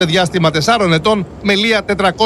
διάστημα 4 ετών με λία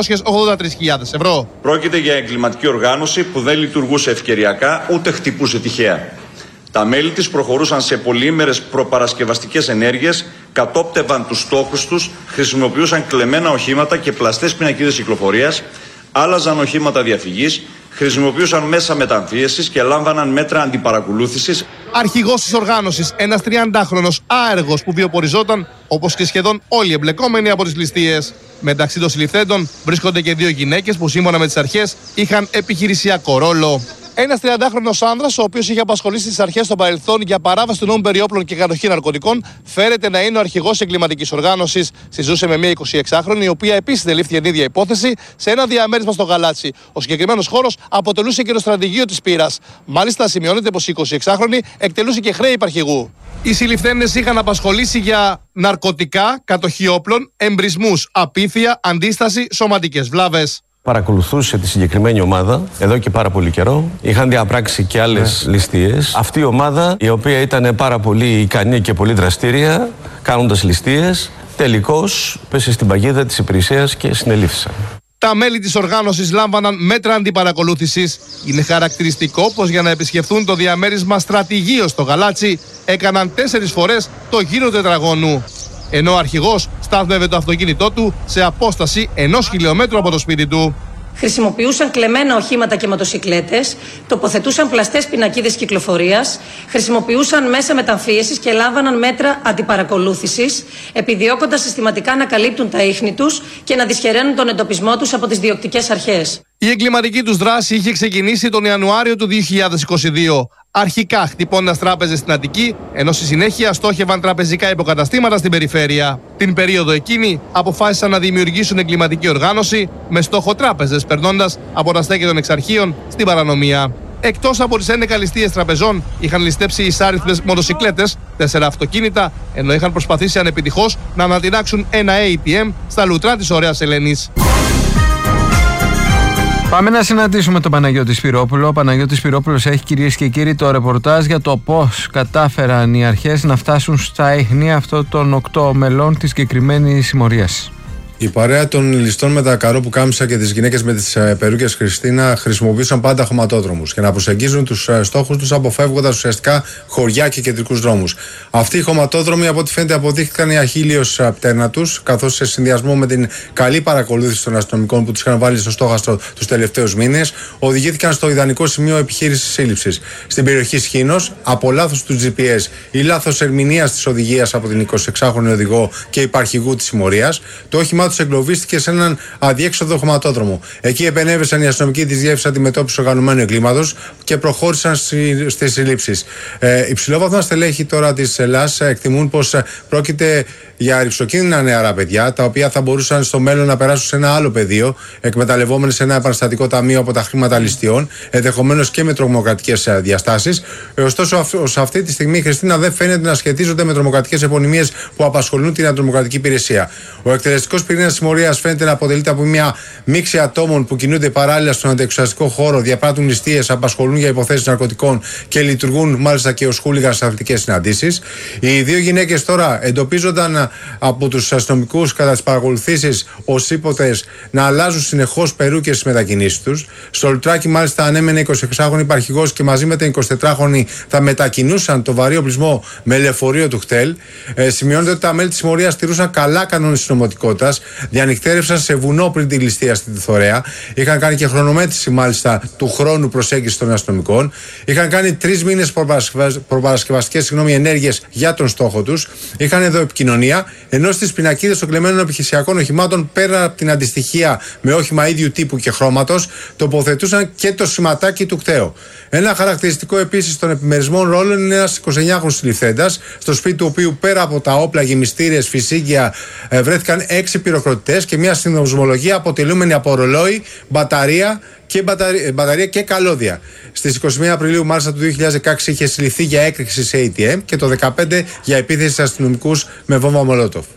483.000 ευρώ. Πρόκειται για εγκληματική οργάνωση που δεν λειτουργούσε ευκαιριακά ούτε χτυπούσε τυχαία. Τα μέλη της προχωρούσαν σε πολυήμερες προπαρασκευαστικές ενέργειες, κατόπτευαν τους στόχους τους, χρησιμοποιούσαν κλεμμένα οχήματα και πλαστές πινακίδες κυκλοφορίας, άλλαζαν οχήματα διαφυγής, χρησιμοποιούσαν μέσα μεταμφίεσης και λάμβαναν μέτρα αντιπαρακολούθησης. Αρχηγός της οργάνωσης, ένας 30χρονος άεργος που βιοποριζόταν, όπως και σχεδόν όλοι οι εμπλεκόμενοι από τις ληστείες. Μεταξύ των συλληφθέντων βρίσκονται και 2 γυναίκες που σύμφωνα με τις αρχές είχαν επιχειρησιακό ρόλο. Ένας 30χρονος άνδρας, ο οποίος είχε απασχολήσει τις αρχές στο παρελθόν για παράβαση του νόμου περί όπλων και κατοχή ναρκωτικών, φέρεται να είναι ο αρχηγός εγκληματικής οργάνωσης. Συζούσε με μια 26χρονη, η οποία επίσης τελήφθη εν ίδια υπόθεση σε ένα διαμέρισμα στο Γαλάτσι. Ο συγκεκριμένος χώρος αποτελούσε και το στρατηγείο της πύρας. Μάλιστα, σημειώνεται πως η 26χρονη εκτελούσε και χρέη υπαρχηγού. Οι συλληφθέντες είχαν απασχολήσει για ναρκωτικά, κατοχή όπλων, εμπρισμούς, απίθεια, αντίσταση, σωματικές βλάβες. Παρακολουθούσε τη συγκεκριμένη ομάδα εδώ και πάρα πολύ καιρό. Είχαν διαπράξει και άλλες ληστείες. Αυτή η ομάδα, η οποία ήταν πάρα πολύ ικανή και πολύ δραστήρια, κάνοντας ληστείες, τελικώς πέσε στην παγίδα της υπηρεσίας και συνελήφθησαν. Τα μέλη της οργάνωσης λάμβαναν μέτρα αντιπαρακολούθησης. Είναι χαρακτηριστικό πως για να επισκεφθούν το διαμέρισμα στρατηγείο στο Γαλάτσι έκαναν 4 φορές το γύρο τετραγώνου. Ενώ ο αρχηγός στάθμευε το αυτοκίνητό του σε απόσταση 1 χιλιόμετρου από το σπίτι του. Χρησιμοποιούσαν κλεμμένα οχήματα και μοτοσικλέτες, τοποθετούσαν πλαστές πινακίδες κυκλοφορίας, χρησιμοποιούσαν μέσα μεταμφίεσης και λάμβαναν μέτρα αντιπαρακολούθησης, επιδιώκοντας συστηματικά να καλύπτουν τα ίχνη τους και να δυσχεραίνουν τον εντοπισμό τους από τις διοκτικές αρχές. Η εγκληματική τους δράση είχε ξεκινήσει τον Ιανουάριο του 2022. Αρχικά χτυπώντας τράπεζες στην Αττική, ενώ στη συνέχεια στόχευαν τραπεζικά υποκαταστήματα στην περιφέρεια. Την περίοδο εκείνη αποφάσισαν να δημιουργήσουν εγκληματική οργάνωση με στόχο τράπεζες, περνώντας από τα στέκια των εξαρχείων στην παρανομία. Εκτός από τις 11 ληστείες τραπεζών, είχαν ληστέψει εισάριθμες μοτοσικλέτες, 4 αυτοκίνητα, ενώ είχαν προσπαθήσει ανεπιτυχώς να ανατινάξουν ένα ATM στα λουτρά της Ωραίας Ελένης. Πάμε να συναντήσουμε τον Παναγιώτη Σπυρόπουλο. Ο Παναγιώτης Σπυρόπουλος έχει, κυρίες και κύριοι, το ρεπορτάζ για το πώς κατάφεραν οι αρχές να φτάσουν στα ίχνη αυτών των 8 μελών της συγκεκριμένης συμμορίας. Η παρέα των ληστών με τα καρό που κάμισα και τις γυναίκες με τις περούκες Χριστίνα χρησιμοποιούσαν πάντα χωματόδρομους για να προσεγγίζουν τους στόχους τους, αποφεύγοντας ουσιαστικά χωριά και κεντρικούς δρόμους. Αυτοί οι χωματόδρομοι, από ό,τι φαίνεται, αποδείχθηκαν η αχίλιος πτέρνα τους, καθώς σε συνδυασμό με την καλή παρακολούθηση των αστυνομικών που τους είχαν βάλει στο στόχαστρο τους τελευταίους μήνες, οδηγήθηκαν στο ιδανικό σημείο επιχείρησης σύλληψης. Στην περιοχή Σχήνος, από λάθος του GPS ή λάθος ερμηνείας της οδηγίας από την 26χρονη οδηγό και υπαρχηγού της συμμορίας, το όχημά τους εγκλωβίστηκε σε έναν αδιέξοδο χωματόδρομο. Εκεί επενέβησαν οι αστυνομικοί της Διεύθυνσης Αντιμετώπισης Οργανωμένου Εγκλήματος και προχώρησαν στις συλλήψεις. Υψηλόβαθμα στελέχη τώρα της ΕΛΑΣ εκτιμούν πως πρόκειται για ρυψοκίνδυνα νεαρά παιδιά, τα οποία θα μπορούσαν στο μέλλον να περάσουν σε ένα άλλο πεδίο, εκμεταλλευόμενοι σε ένα επαναστατικό ταμείο από τα χρήματα ληστείων, ενδεχομένως και με τρομοκρατικές διαστάσεις. Ωστόσο, σε αυτή τη στιγμή η Χριστίνα δεν φαίνεται να σχετίζονται με τρομοκρατικές επωνυμίες που απασχολούν την αντιτρομοκρατική υπηρεσία. Ο εκτελεστικός πυρήνας συμμορίας φαίνεται να αποτελείται από μια μίξη ατόμων που κινούνται παράλληλα στον αντιεξουσιαστικό χώρο, διαπράττουν ληστείες, απασχολούν για υποθέσεις ναρκωτικών και λειτουργούν μάλιστα και ως χούλιγαν σε αθλητικές συναντήσεις. Οι 2 γυναίκες τώρα εντοπίζονταν από τους αστυνομικούς κατά τις παρακολουθήσεις ως ύποπτες να αλλάζουν συνεχώς περούκες στις μετακινήσεις τους. Στο λουτράκι, μάλιστα, ανέμενε 26χρονη υπαρχηγός και μαζί με την 24χρονη θα μετακινούσαν το βαρύ οπλισμό με λεωφορείο του ΧΤΕΛ. Σημειώνεται ότι τα μέλη της συμμορίας στηρούσαν καλά κανόνες της νομιμοτικότητας, διανυκτέρευσαν σε βουνό πριν τη ληστεία στην Θωρέα. Είχαν κάνει και χρονομέτρηση, μάλιστα, του χρόνου προσέγγισης των αστυνομικών. Είχαν κάνει 3 μήνες προπαρασκευαστικές ενέργειες για τον στόχο τους. Είχαν εδώ επικοινωνία. Ενώ στις πινακίδες των κλεμμένων επιχειρησιακών οχημάτων, πέρα από την αντιστοιχεία με όχημα ίδιου τύπου και χρώματος, τοποθετούσαν και το σηματάκι του κταίου. Ένα χαρακτηριστικό επίσης των επιμερισμών ρόλων είναι ένας 29χρονος συλληφθέντας, στο σπίτι του οποίου πέρα από τα όπλα, γεμιστήρες, φυσίγγια, βρέθηκαν 6 πυροκροτητές και μια συνδοσμολογία αποτελούμενη από ρολόι, μπαταρία και καλώδια. Στις 21 Απριλίου, μάλιστα, του 2016 είχε συλληφθεί για έκρηξη σε ATM και το 2015 για επίθεση σε αστυνομικούς με βόμβα Μολότοφ.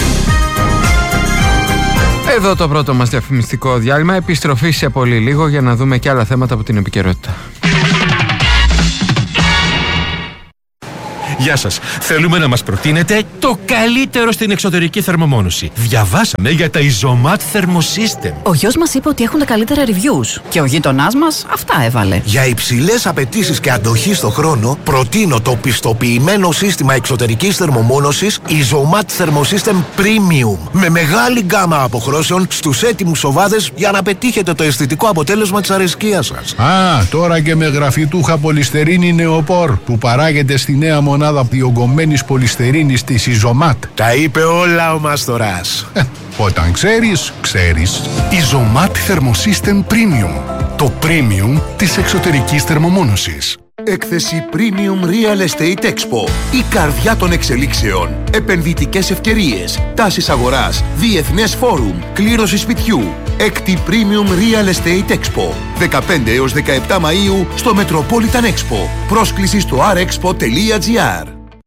Εδώ το πρώτο μας διαφημιστικό διάλειμμα. Επιστροφή σε πολύ λίγο για να δούμε και άλλα θέματα από την επικαιρότητα. Γεια σας. Θέλουμε να μας προτείνετε το καλύτερο στην εξωτερική θερμομόνωση. Διαβάσαμε για τα Isomat Thermosystem. Ο γιος μας είπε ότι έχουν τα καλύτερα reviews και ο γείτονάς μας αυτά έβαλε. Για υψηλές απαιτήσεις και αντοχή στο χρόνο, προτείνω το πιστοποιημένο σύστημα εξωτερικής θερμομόνωσης Isomat Thermosystem Premium. Με μεγάλη γκάμα αποχρώσεων στους έτοιμους σοβάδες για να πετύχετε το αισθητικό αποτέλεσμα της αρεσκίας σας. Τώρα και με γραφιτούχα πολυστερίνη νεοπόρ που παράγεται στη νέα μονάδα διογκωμένης πολυστερίνης της Isomat. Τα είπε όλα ο Μάστορας. Όταν ξέρεις, ξέρεις. Isomat Thermosystem Premium. Το premium της εξωτερικής θερμομόνωσης. Έκθεση Premium Real Estate Expo. Η καρδιά των εξελίξεων. Επενδυτικές ευκαιρίες. Τάσεις αγοράς. Διεθνές φόρουμ. Κλήρωση σπιτιού. Έκτη Premium Real Estate Expo. 15 έως 17 Μαΐου στο Metropolitan Expo. Πρόσκληση στο rexpo.gr.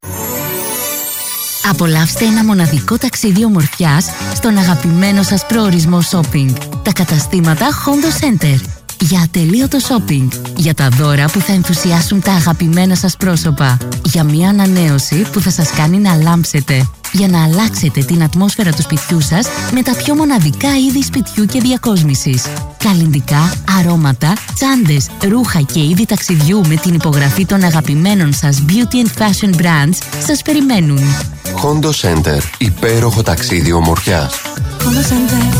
Απολαύστε ένα μοναδικό ταξίδι ομορφιάς στον αγαπημένο σας προορισμό shopping. Τα καταστήματα Hondo Center. Για ατελείωτο shopping. Για τα δώρα που θα ενθουσιάσουν τα αγαπημένα σας πρόσωπα. Για μια ανανέωση που θα σας κάνει να λάμψετε. Για να αλλάξετε την ατμόσφαιρα του σπιτιού σας με τα πιο μοναδικά είδη σπιτιού και διακόσμησης. Καλλυντικά, αρώματα, τσάντες, ρούχα και είδη ταξιδιού με την υπογραφή των αγαπημένων σας beauty and fashion brands σας περιμένουν. Hondo Center. Υπέροχο ταξίδι ομορφιάς. Hondo Center.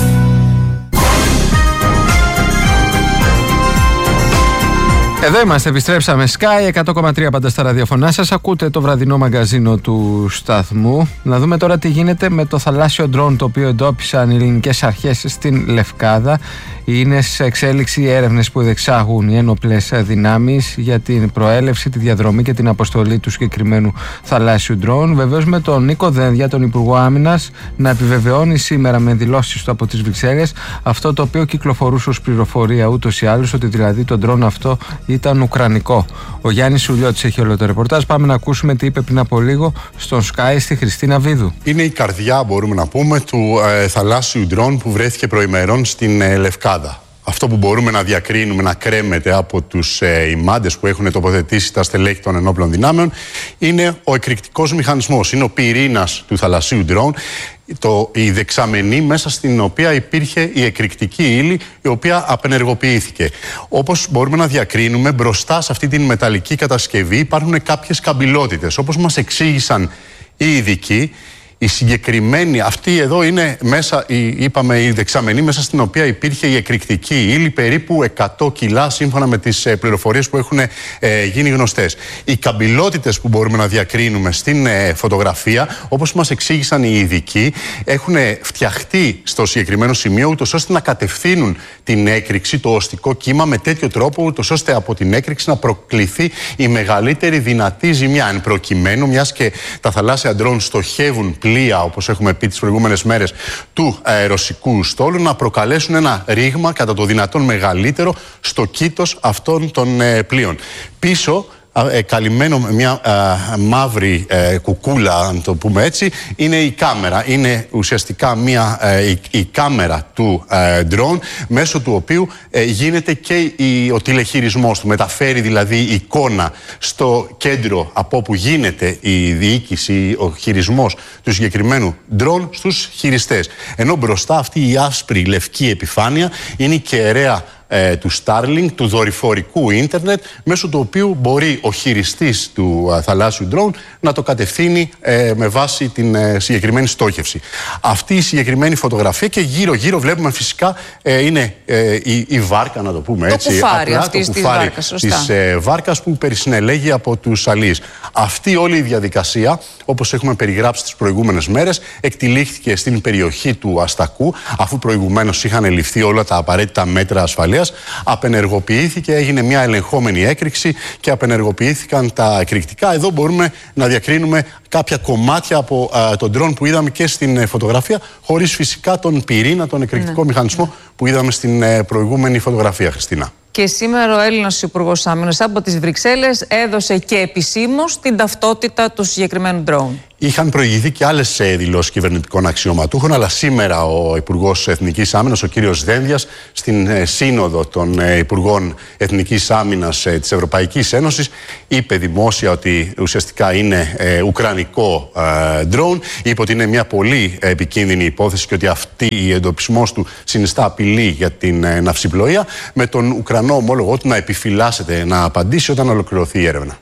Εδώ είμαστε, επιστρέψαμε. Sky 100,3 πάντα στα ραδιοφωνά σας. Ακούτε το βραδινό μαγκαζίνο του σταθμού. Να δούμε τώρα τι γίνεται με το θαλάσσιο ντρόν το οποίο εντόπισαν οι ελληνικές αρχές στην Λευκάδα. Είναι σε εξέλιξη έρευνες που διεξάγουν οι ένοπλες δυνάμεις για την προέλευση, τη διαδρομή και την αποστολή του συγκεκριμένου θαλάσσιου ντρόν. Βεβαίως με τον Νίκο Δένδια, τον Υπουργό Άμυνας, να επιβεβαιώνει σήμερα με δηλώσεις του από τις Βρυξέλλες αυτό το οποίο κυκλοφορούσε ως πληροφορία ούτως ή άλλως, ότι δηλαδή το ντρόν αυτό ήταν ουκρανικό. Ο Γιάννης Σουλιώτης έχει όλο το ρεπορτάζ. Πάμε να ακούσουμε τι είπε πριν από λίγο στον Sky στη Χριστίνα Βίδου. Είναι η καρδιά, μπορούμε να πούμε, του θαλάσσιου ντρόν που βρέθηκε προημερών στην Λευκάδα. Αυτό που μπορούμε να διακρίνουμε να κρέμεται από τους ημάντες που έχουν τοποθετήσει τα στελέχη των ενόπλων δυνάμεων είναι ο εκρηκτικός μηχανισμός. Είναι ο πυρήνας του θαλασσίου ντρόν, η δεξαμενή μέσα στην οποία υπήρχε η εκρηκτική ύλη η οποία απενεργοποιήθηκε. Όπως μπορούμε να διακρίνουμε, μπροστά σε αυτή την μεταλλική κατασκευή υπάρχουν κάποιες καμπυλότητες. Όπως μας εξήγησαν οι ειδικοί, η συγκεκριμένη, αυτή εδώ είναι μέσα, είπαμε, η δεξαμενή μέσα στην οποία υπήρχε η εκρηκτική ύλη, περίπου 100 κιλά σύμφωνα με τις πληροφορίες που έχουν γίνει γνωστές. Οι καμπυλότητες που μπορούμε να διακρίνουμε στην φωτογραφία, όπως μας εξήγησαν οι ειδικοί, έχουν φτιαχτεί στο συγκεκριμένο σημείο ούτως ώστε να κατευθύνουν την έκρηξη, το οστικό κύμα με τέτοιο τρόπο ούτως ώστε από την έκρηξη να προκληθεί η μεγαλύτερη δυνατή ζημιά. Εν προκειμένου, μιας και τα θαλάσσια ντρόν στοχεύουν πλοία, όπως έχουμε πει τις προηγούμενες μέρες, του ρωσικού στόλου, να προκαλέσουν ένα ρήγμα κατά το δυνατόν μεγαλύτερο στο κήτος αυτών των πλοίων. Πίσω, καλυμμένο με μια μαύρη κουκούλα, αν το πούμε έτσι, είναι η κάμερα. Είναι ουσιαστικά η κάμερα του drone, μέσω του οποίου γίνεται και ο τηλεχειρισμός του. Μεταφέρει δηλαδή εικόνα στο κέντρο από όπου γίνεται η διοίκηση, ο χειρισμός του συγκεκριμένου drone στους χειριστές. Ενώ μπροστά αυτή η άσπρη λευκή επιφάνεια είναι η κεραία του Starlink, του δορυφορικού ίντερνετ, μέσω του οποίου μπορεί ο χειριστής του θαλάσσιου ντρόουν να το κατευθύνει με βάση την συγκεκριμένη στόχευση. Αυτή η συγκεκριμένη φωτογραφία, και γύρω-γύρω βλέπουμε φυσικά είναι η βάρκα, να το πούμε έτσι. Το κουφάρι αυτής της βάρκας, σωστά. Της βάρκας που περισυνελέγει από τους αλείς. Αυτή όλη η διαδικασία, όπως έχουμε περιγράψει τις προηγούμενες μέρες, εκτυλίχθηκε στην περιοχή του Αστακού, αφού προηγουμένως είχαν ληφθεί όλα τα απαραίτητα μέτρα ασφαλείας. Απενεργοποιήθηκε, έγινε μια ελεγχόμενη έκρηξη και απενεργοποιήθηκαν τα εκρηκτικά. Εδώ μπορούμε να διακρίνουμε κάποια κομμάτια από τον ντρόν που είδαμε και στην φωτογραφία, χωρίς φυσικά τον πυρήνα, τον εκρηκτικό μηχανισμό που είδαμε στην προηγούμενη φωτογραφία, Χριστίνα. Και σήμερα ο Έλληνας Υπουργός Άμυνας από τις Βρυξέλλες έδωσε και επισήμως την ταυτότητα του συγκεκριμένου drone. Είχαν προηγηθεί και άλλες δηλώσεις κυβερνητικών αξιωματούχων, αλλά σήμερα ο Υπουργός Εθνικής Άμυνας, ο κύριος Δένδιας, στην Σύνοδο των Υπουργών Εθνικής Άμυνας της Ευρωπαϊκής Ένωσης, είπε δημόσια ότι ουσιαστικά είναι ουκρανικό drone. Είπε ότι είναι μια πολύ επικίνδυνη υπόθεση και ότι αυτή η εντοπισμός του συνιστά απειλή για την ναυσιπλοεία, με τον Ουκρανό ομόλογο του να επιφυλάσσεται να απαντήσει όταν ολοκληρωθεί η έρευνα.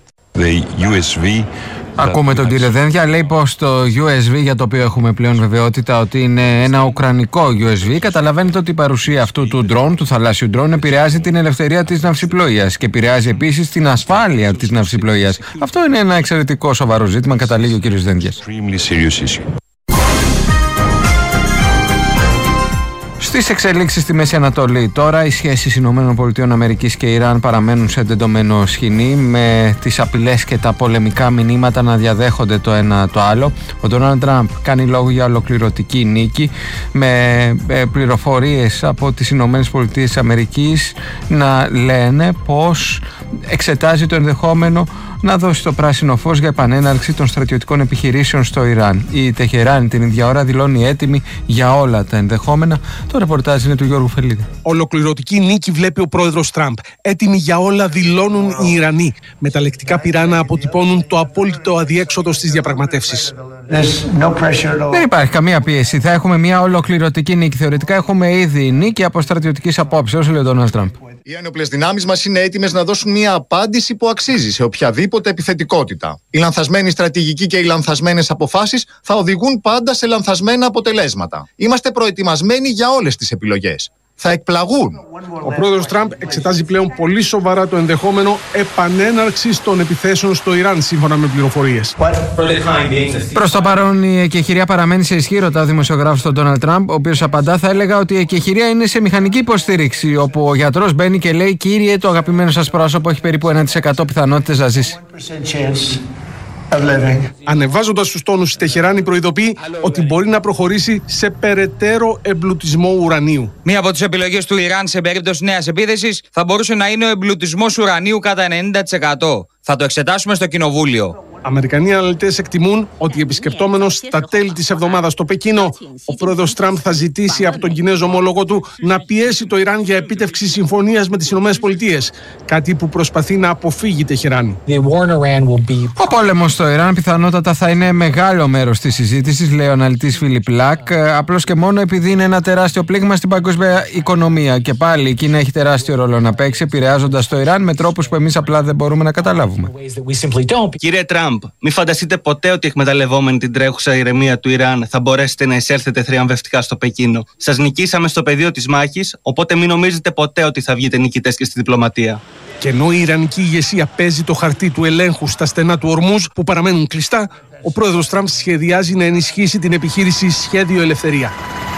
Ακούμε τον κύριο Δένδια, λέει πως το USV, για το οποίο έχουμε πλέον βεβαιότητα ότι είναι ένα ουκρανικό USV, καταλαβαίνετε ότι η παρουσία αυτού του drone, του θαλάσσιου drone, επηρεάζει την ελευθερία της ναυσιπλοείας και επηρεάζει επίσης την ασφάλεια της ναυσιπλοείας. Αυτό είναι ένα εξαιρετικό σοβαρό ζήτημα, καταλήγει ο κύριος Δένδιας. Στις εξελίξεις στη Μέση Ανατολή τώρα, οι σχέσεις ΗΠΑ και Ιράν παραμένουν σε τεντωμένο σχοινί, με τις απειλές και τα πολεμικά μηνύματα να διαδέχονται το ένα το άλλο. Ο Ντόναλντ Τραμπ κάνει λόγο για ολοκληρωτική νίκη, με πληροφορίες από τις ΗΠΑ να λένε πως εξετάζει το ενδεχόμενο να δώσει το πράσινο φως για επανέναρξη των στρατιωτικών επιχειρήσεων στο Ιράν. Η Τεχεράνη την ίδια ώρα δηλώνει έτοιμη για όλα τα ενδεχόμενα. Το ρεπορτάζ είναι του Γιώργου Φελίδη. Ολοκληρωτική νίκη βλέπει ο πρόεδρος Τραμπ. Έτοιμοι για όλα δηλώνουν οι Ιρανοί. Με τα λεκτικά πυράνα αποτυπώνουν το απόλυτο αδιέξοδο στις διαπραγματεύσεις. Δεν υπάρχει καμία πίεση. Θα έχουμε μια ολοκληρωτική νίκη. Θεωρητικά έχουμε ήδη νίκη από στρατιωτικής απόψεως, λέει ο Ντόναλντ Τραμπ. Οι ένοπλες δυνάμεις μας είναι έτοιμες να δώσουν μια απάντηση που αξίζει σε οποιαδήποτε επιθετικότητα. Η λανθασμένη στρατηγική και οι λανθασμένες αποφάσεις θα οδηγούν πάντα σε λανθασμένα αποτελέσματα. Είμαστε προετοιμασμένοι για όλες τις επιλογές. Θα εκπλαγούν. Ο πρόεδρος Τραμπ εξετάζει πλέον πολύ σοβαρά το ενδεχόμενο επανέναρξης των επιθέσεων στο Ιράν, σύμφωνα με πληροφορίες. Προς το παρόν, η εκεχηρία παραμένει σε ισχύ, ρωτά ο δημοσιογράφος τον Ντόναλντ Τραμπ, ο οποίος απαντά: θα έλεγα ότι η εκεχηρία είναι σε μηχανική υποστήριξη, όπου ο γιατρός μπαίνει και λέει: κύριε, το αγαπημένο σας πρόσωπο έχει περίπου 1% πιθανότητες να ζήσει. Ανεβάζοντας τους τόνους, η Τεχεράνη προειδοποιεί ότι μπορεί να προχωρήσει σε περαιτέρω εμπλουτισμό ουρανίου. Μία από τις επιλογές του Ιράν σε περίπτωση νέας επίθεσης θα μπορούσε να είναι ο εμπλουτισμός ουρανίου κατά 90%. Θα το εξετάσουμε στο Κοινοβούλιο. Αμερικανοί αναλυτές εκτιμούν ότι επισκεπτόμενος στα τέλη της εβδομάδας στο Πεκίνο, ο πρόεδρος Τραμπ θα ζητήσει από τον Κινέζο ομόλογο του να πιέσει το Ιράν για επίτευξη συμφωνίας με τις ΗΠΑ. Κάτι που προσπαθεί να αποφύγει η Τεχεράνη. Ο πόλεμος στο Ιράν πιθανότατα θα είναι μεγάλο μέρος της συζήτησης, λέει ο αναλυτής Φίλιπ Λακ, απλώς και μόνο επειδή είναι ένα τεράστιο πλήγμα στην παγκόσμια οικονομία. Και πάλι η Κίνα έχει τεράστιο ρόλο να παίξει, επηρεάζοντας το Ιράν με τρόπους που εμείς απλά δεν μπορούμε να καταλάβουμε. Κύριε Τραμπ, μην φανταστείτε ποτέ ότι εκμεταλλευόμενοι την τρέχουσα ηρεμία του Ιράν θα μπορέσετε να εισέλθετε θριαμβευτικά στο Πεκίνο. Σας νικήσαμε στο πεδίο της μάχης, οπότε μην νομίζετε ποτέ ότι θα βγείτε νικητές και στη διπλωματία. Και ενώ η Ιρανική ηγεσία παίζει το χαρτί του ελέγχου στα στενά του Ορμούζ που παραμένουν κλειστά, ο πρόεδρος Τραμπ σχεδιάζει να ενισχύσει την επιχείρηση Σχέδιο Ελευθερία.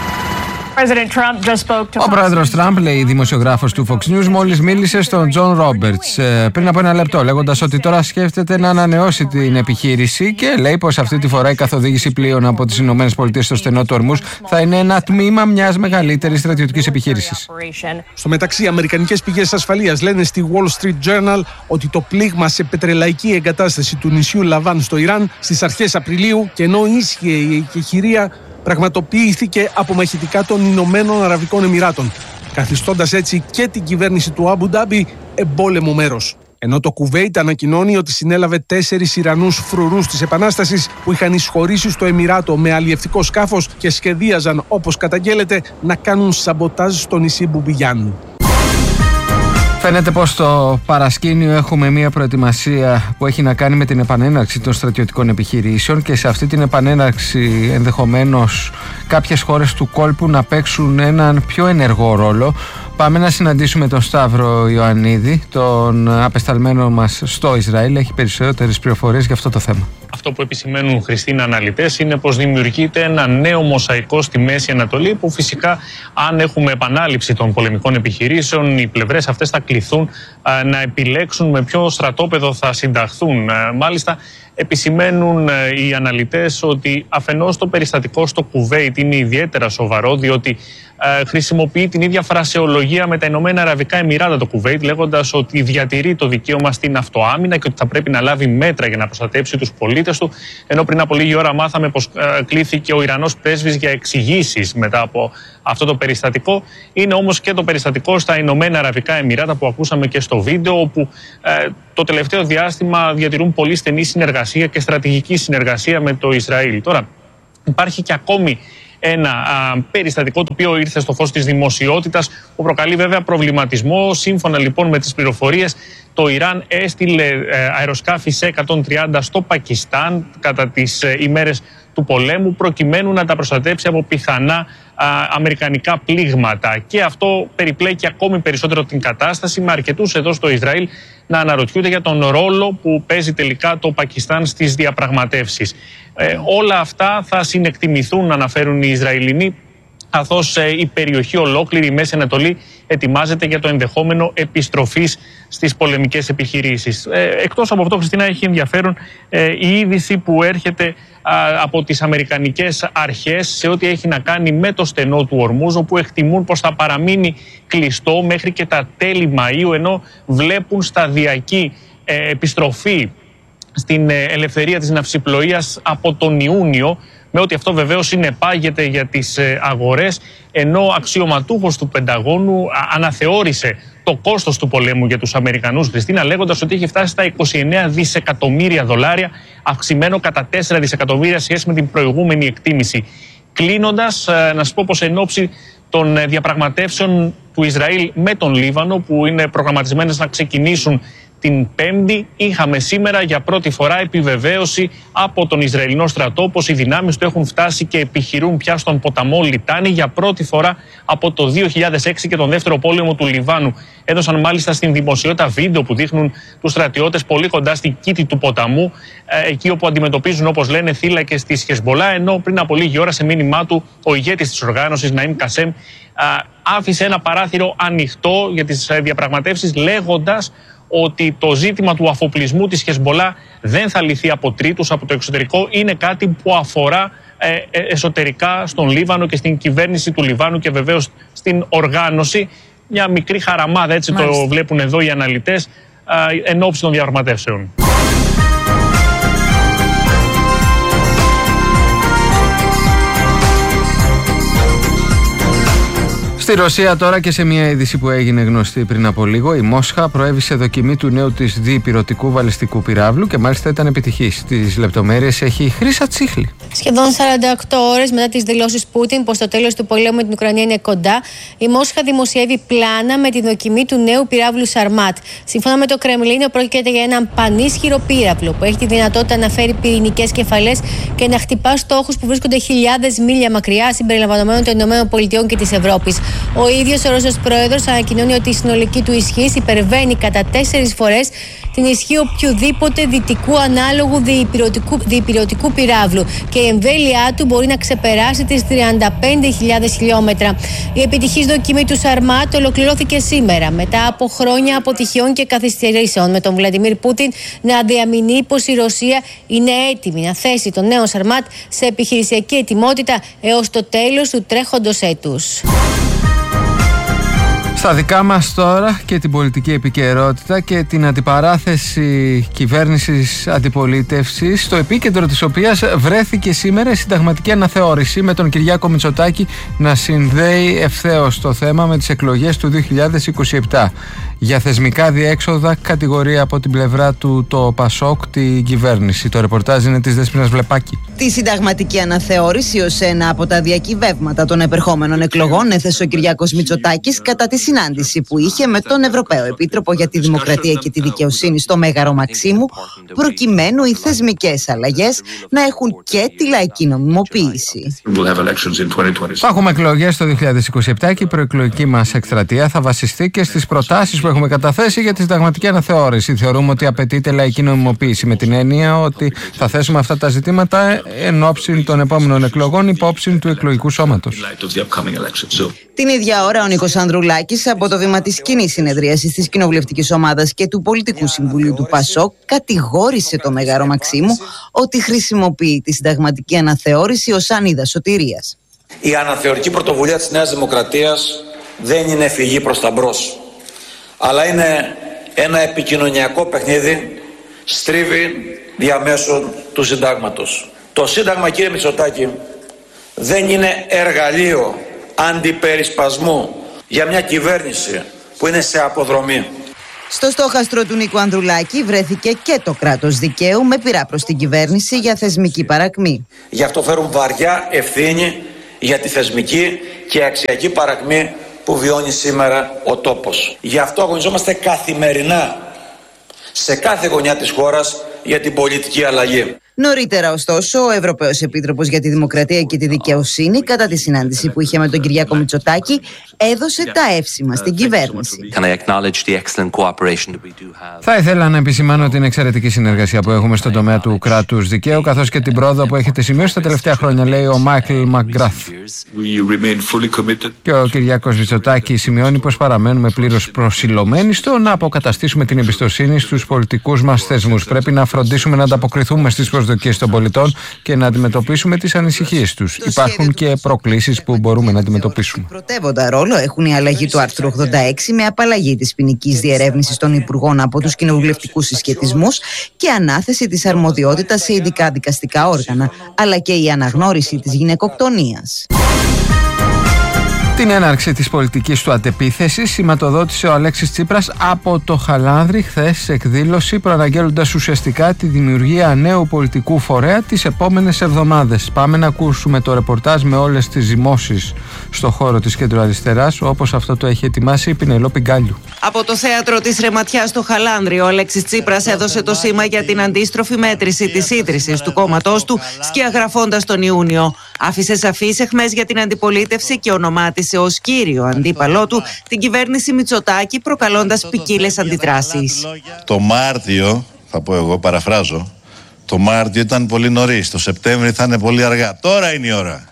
Ο πρόεδρος Τραμπ, λέει η δημοσιογράφος του Fox News, μόλις μίλησε στον Τζον Ρόμπερτς πριν από ένα λεπτό, λέγοντας ότι τώρα σκέφτεται να ανανεώσει την επιχείρηση και λέει πως αυτή τη φορά η καθοδήγηση πλοίων από τις ΗΠΑ στο στενό του Ορμούζ θα είναι ένα τμήμα μιας μεγαλύτερης στρατιωτικής επιχείρησης. Στο μεταξύ, αμερικανικές πηγές ασφαλείας λένε στη Wall Street Journal ότι το πλήγμα σε πετρελαϊκή εγκατάσταση του νησιού Λαβάν στο Ιράν στις αρχές Απριλίου, και ενώ ίσχυε η εκεχηρία, πραγματοποιήθηκε από μαχητικά των Ηνωμένων Αραβικών Εμιράτων, καθιστώντας έτσι και την κυβέρνηση του Αμπου Ντάμπι εμπόλεμο μέρος. Ενώ το Κουβέιτ ανακοινώνει ότι συνέλαβε 4 Ιρανούς φρουρούς της Επανάστασης που είχαν εισχωρήσει στο Εμιράτο με αλλιευτικό σκάφος και σχεδίαζαν, όπως καταγγέλλεται, να κάνουν σαμποτάζ στο νησί Μπουμπιγιάν. Φαίνεται πως στο παρασκήνιο έχουμε μια προετοιμασία που έχει να κάνει με την επανέναρξη των στρατιωτικών επιχειρήσεων και σε αυτή την επανέναρξη ενδεχομένως κάποιες χώρες του κόλπου να παίξουν έναν πιο ενεργό ρόλο. Πάμε να συναντήσουμε τον Σταύρο Ιωαννίδη, τον απεσταλμένο μας στο Ισραήλ. Έχει περισσότερες πληροφορίες για αυτό το θέμα. Αυτό που επισημαίνουν, Χριστίνα, αναλυτές είναι πως δημιουργείται ένα νέο μοσαϊκό στη Μέση Ανατολή, που φυσικά, αν έχουμε επανάληψη των πολεμικών επιχειρήσεων, οι πλευρές αυτές θα κληθούν να επιλέξουν με ποιο στρατόπεδο θα συνταχθούν. Μάλιστα, επισημαίνουν οι αναλυτές ότι αφενός το περιστατικό στο Κουβέιτ είναι ιδιαίτερα σοβαρό, διότι χρησιμοποιεί την ίδια φρασεολογία με τα Ηνωμένα Αραβικά Εμιράτα το Κουβέιτ, λέγοντας ότι διατηρεί το δικαίωμα στην αυτοάμυνα και ότι θα πρέπει να λάβει μέτρα για να προστατέψει τους πολίτες του. Ενώ πριν από λίγη ώρα μάθαμε πως κλήθηκε ο Ιρανός πρέσβης για εξηγήσεις μετά από αυτό το περιστατικό. Είναι όμως και το περιστατικό στα Ηνωμένα Αραβικά Εμιράτα που ακούσαμε και στο βίντεο, όπου το τελευταίο διάστημα διατηρούν πολύ στενή συνεργασία και στρατηγική συνεργασία με το Ισραήλ. Τώρα, υπάρχει και ακόμη ένα περιστατικό το οποίο ήρθε στο φως της δημοσιότητας, που προκαλεί βέβαια προβληματισμό. Σύμφωνα λοιπόν με τις πληροφορίες, το Ιράν έστειλε αεροσκάφη σε 130 στο Πακιστάν κατά τις ημέρες του πολέμου, προκειμένου να τα προστατέψει από πιθανά αμερικανικά πλήγματα. Και αυτό περιπλέκει ακόμη περισσότερο την κατάσταση, με αρκετούς εδώ στο Ισραήλ να αναρωτιούνται για τον ρόλο που παίζει τελικά το Πακιστάν στις διαπραγματεύσεις. Όλα αυτά θα συνεκτιμηθούν, αναφέρουν οι Ισραηλινοί, καθώς η περιοχή ολόκληρη, η Μέση Ανατολή, ετοιμάζεται για το ενδεχόμενο επιστροφής στις πολεμικές επιχειρήσεις. Εκτός από αυτό, Χριστίνα, έχει ενδιαφέρον η είδηση που έρχεται από τις αμερικανικές αρχές σε ό,τι έχει να κάνει με το στενό του Ορμούζ, όπου εκτιμούν πως θα παραμείνει κλειστό μέχρι και τα τέλη Μαΐου, ενώ βλέπουν σταδιακή επιστροφή στην ελευθερία της ναυσιπλοείας από τον Ιούνιο, με ότι αυτό βεβαίως συνεπάγεται για τις αγορές, ενώ αξιωματούχος του Πενταγώνου αναθεώρησε το κόστος του πολέμου για τους Αμερικανούς, Χριστίνα, λέγοντας ότι έχει φτάσει στα 29 δισεκατομμύρια δολάρια, αυξημένο κατά 4 δισεκατομμύρια σχέση με την προηγούμενη εκτίμηση. Κλείνοντας, να σας πω πως εν ώψη των διαπραγματεύσεων του Ισραήλ με τον Λίβανο, που είναι προγραμματισμένες να ξεκινήσουν την Πέμπτη, είχαμε σήμερα για πρώτη φορά επιβεβαίωση από τον Ισραηλινό στρατό πως οι δυνάμεις του έχουν φτάσει και επιχειρούν πια στον ποταμό Λιτάνη για πρώτη φορά από το 2006 και τον δεύτερο πόλεμο του Λιβάνου. Έδωσαν μάλιστα στην δημοσιότητα βίντεο που δείχνουν τους στρατιώτες πολύ κοντά στην κήτη του ποταμού, εκεί όπου αντιμετωπίζουν, όπως λένε, θύλακες της Χεσμπολά, ενώ πριν από λίγη ώρα σε μήνυμά του ο ηγέτης της οργάνωσης, Ναΐμ Κασέμ, άφησε ένα παράθυρο ανοιχτό για τις διαπραγματεύσεις, λέγοντας ότι το ζήτημα του αφοπλισμού της Χεσμπολά δεν θα λυθεί από τρίτους, από το εξωτερικό. Είναι κάτι που αφορά εσωτερικά στον Λίβανο και στην κυβέρνηση του Λιβάνου και βεβαίως στην οργάνωση. Μια μικρή χαραμάδα, έτσι το βλέπουν εδώ οι αναλυτές, εν ώψη των διαπραγματεύσεων. Στη Ρωσία τώρα, και σε μια είδηση που έγινε γνωστή πριν από λίγο, η Μόσχα προέβησε δοκιμή του νέου της διπυρωτικού βαλιστικού πυράβλου και μάλιστα ήταν επιτυχής. Τις λεπτομέρειες έχει η Χρύσα Τσίχλη. Σχεδόν 48 ώρες μετά τις δηλώσεις Πούτιν πως το τέλος του πολέμου με την Ουκρανία είναι κοντά, η Μόσχα δημοσιεύει πλάνα με τη δοκιμή του νέου πυράβλου Σαρμάτ. Σύμφωνα με το Κρεμλίνο, πρόκειται για έναν πανίσχυρο πύραυλο που έχει τη δυνατότητα να φέρει πυρηνικές κεφαλές και να χτυπά στόχους που βρίσκονται χιλιάδες μίλια μακριά, συμπεριλαμβανομένων των ΗΠΑ και της Ευρώπης. Ο ίδιος ο Ρώσος πρόεδρος ανακοινώνει ότι η συνολική του ισχύς υπερβαίνει κατά 4 φορές την ισχύ οποιοδήποτε δυτικού ανάλογου διπυρωτικού πυράβλου και η εμβέλειά του μπορεί να ξεπεράσει τις 35.000 χιλιόμετρα. Η επιτυχής δοκιμή του Σαρμάτ ολοκληρώθηκε σήμερα, μετά από χρόνια αποτυχιών και καθυστερήσεων, με τον Βλαντιμίρ Πούτιν να διαμηνεί πως η Ρωσία είναι έτοιμη να θέσει τον νέο Σαρμάτ σε επιχειρησιακή ετοιμότητα έως το τέλος του τρέχοντος έτους. Στα δικά μας τώρα και την πολιτική επικαιρότητα και την αντιπαράθεση κυβέρνησης αντιπολίτευσης, στο επίκεντρο της οποίας βρέθηκε σήμερα η συνταγματική αναθεώρηση, με τον Κυριάκο Μητσοτάκη να συνδέει ευθέως το θέμα με τις εκλογές του 2027. Για θεσμικά διέξοδα κατηγορεί από την πλευρά του το ΠΑΣΟΚ την κυβέρνηση. Το ρεπορτάζ είναι της Δέσποινας Βλεπάκη. Τη συνταγματική αναθεώρηση ως ένα από τα διακυβεύματα των επερχόμενων εκλογών έθεσε ο Κυριάκος Μητσοτάκης κατά τη συνάντηση που είχε με τον Ευρωπαίο Επίτροπο για τη Δημοκρατία και τη Δικαιοσύνη στο Μέγαρο Μαξίμου, προκειμένου οι θεσμικές αλλαγές να έχουν και τη λαϊκή νομιμοποίηση. Θα έχουμε εκλογές το 2027 και η προεκλογική μας εκστρατεία θα βασιστεί και στις προτάσεις που έχουμε καταθέσει για τη συνταγματική αναθεώρηση. Θεωρούμε ότι απαιτείται λαϊκή νομιμοποίηση, με την έννοια ότι θα θέσουμε αυτά τα ζητήματα εν ώψη των επόμενων εκλογών υπόψη του εκλογικού σώματος. Την ίδια ώρα, ο Νίκος Ανδρουλάκης από το βήμα της κοινής συνεδρίασης της Κοινοβουλευτικής Ομάδας και του Πολιτικού Συμβουλίου του ΠΑΣΟΚ κατηγόρησε το Μέγαρο Μαξίμου ότι χρησιμοποιεί τη συνταγματική αναθεώρηση ως σανίδα σωτηρίας. Η αναθεωρική πρωτοβουλία της Νέας Δημοκρατίας δεν είναι φυγή προς τα μπρος, αλλά είναι ένα επικοινωνιακό παιχνίδι, στρίβει διαμέσου του συντάγματος. Το Σύνταγμα, κύριε Μητσοτάκη, δεν είναι εργαλείο αντιπερισπασμού για μια κυβέρνηση που είναι σε αποδρομή. Στο στόχαστρο του Νίκου Ανδρουλάκη βρέθηκε και το κράτος δικαίου με πειρά προς την κυβέρνηση για θεσμική παρακμή. Γι' αυτό φέρουν βαριά ευθύνη για τη θεσμική και αξιακή παρακμή που βιώνει σήμερα ο τόπος. Γι' αυτό αγωνιζόμαστε καθημερινά σε κάθε γωνιά της χώρας για την πολιτική αλλαγή. Νωρίτερα, ωστόσο, ο Ευρωπαίος Επίτροπος για τη Δημοκρατία και τη Δικαιοσύνη, κατά τη συνάντηση που είχε με τον Κυριάκο Μητσοτάκη, έδωσε τα εύσημα στην κυβέρνηση. Θα ήθελα να επισημάνω την εξαιρετική συνεργασία που έχουμε στον τομέα του κράτους δικαίου, καθώς και την πρόοδο που έχετε σημειώσει τα τελευταία χρόνια, λέει ο Μάικλ Μακγκράθ. Και ο Κυριάκος Μητσοτάκης σημειώνει πως παραμένουμε πλήρως προσιλωμένοι στο να αποκαταστήσουμε την εμπιστοσύνη στους πολιτικούς μας θεσμούς. Πρέπει να φροντίσουμε να ανταποκριθούμε στις προσδοκίες των πολιτών και να αντιμετωπίσουμε τις ανησυχίες τους. Υπάρχουν και προκλήσεις που μπορούμε να αντιμετωπίσουμε. Πρωτεύοντα ρόλο έχουν η αλλαγή του άρθρου 86 με απαλλαγή της ποινικής διερεύνησης των υπουργών από τους κοινοβουλευτικούς συσχετισμούς και ανάθεση της αρμοδιότητας σε ειδικά δικαστικά όργανα, αλλά και η αναγνώριση της γυναικοκτονίας. Την έναρξη της πολιτικής του αντεπίθεσης σηματοδότησε ο Αλέξης Τσίπρας από το Χαλάνδρι χθες σε εκδήλωση, προαναγγέλλοντας ουσιαστικά τη δημιουργία νέου πολιτικού φορέα τις επόμενες εβδομάδες. Πάμε να ακούσουμε το ρεπορτάζ με όλες τις ζυμώσεις στο χώρο της κεντροαριστεράς, όπως αυτό το έχει ετοιμάσει η Πινελόπη Γκάλιου. Από το θέατρο της Ρεματιάς στο Χαλάνδρι, ο Αλέξης Τσίπρας έδωσε το σήμα για την αντίστροφη μέτρηση της ίδρυσης του κόμματός του, σκιαγραφώντας τον Ιούνιο. Άφησε σαφείς αιχμές για την αντιπολίτευση και ονομάτισε ως κύριο αντίπαλό του την κυβέρνηση Μητσοτάκη, προκαλώντας ποικίλες αντιδράσεις. Το Μάρτιο, θα πω εγώ, παραφράζω, το Μάρτιο ήταν πολύ νωρίς, το Σεπτέμβρη θα είναι πολύ αργά. Τώρα είναι η ώρα.